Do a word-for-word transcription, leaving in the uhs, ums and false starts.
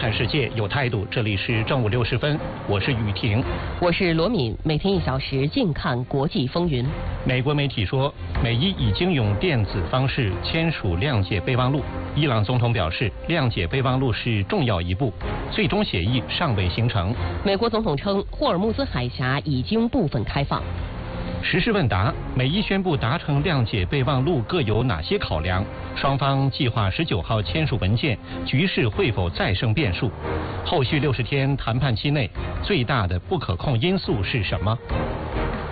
看世界有态度，这里是正午六十分，我是雨婷， 我是罗敏，每天一小时近看国际风云。 美国媒体说，美伊已经用电子方式签署谅解备忘录。伊朗总统表示，谅解备忘录是重要一步，最终协议尚未形成。 美国总统称，霍尔木兹海峡已经部分开放。 时事问答：美伊宣布达成谅解备忘录各有哪些考量？双方计划十九号签署文件，局势会否再生变数？后续六十天谈判期内最大的不可控因素是什么？